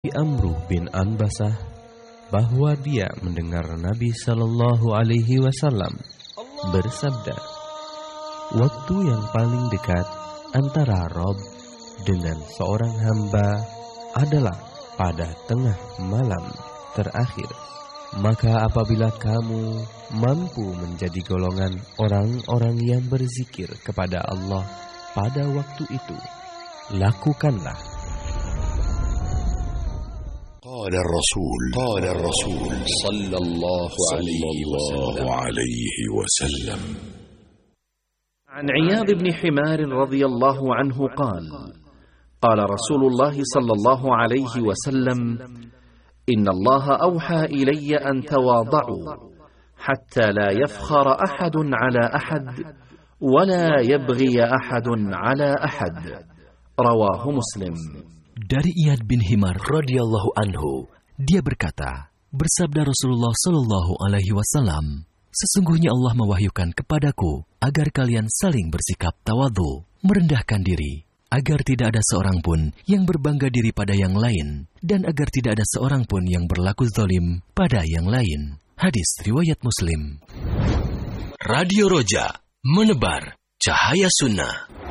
Amru bin Anbasah bahwa dia mendengar Nabi Shallallahu Alaihi Wasallam bersabda, waktu yang paling dekat antara Rob dengan seorang hamba adalah pada tengah malam terakhir. Maka apabila kamu mampu menjadi golongan orang-orang yang berzikir kepada Allah pada waktu itu, lakukanlah. قال الرسول صلى الله عليه وسلم عن عياض بن حمار رضي الله عنه قال قال رسول الله صلى الله عليه وسلم إن الله أوحى إلي أن تواضعوا حتى لا يفخر أحد على أحد ولا يبغي أحد على أحد رواه مسلم. Dari Iyad bin Himar radhiyallahu anhu, dia berkata, bersabda Rasulullah sallallahu alaihi wasallam, sesungguhnya Allah mewahyukan kepadaku agar kalian saling bersikap tawadhu, merendahkan diri, agar tidak ada seorang pun yang berbangga diri pada yang lain, dan agar tidak ada seorang pun yang berlaku zalim pada yang lain. Hadis riwayat Muslim. Radio Roja, menebar cahaya sunnah.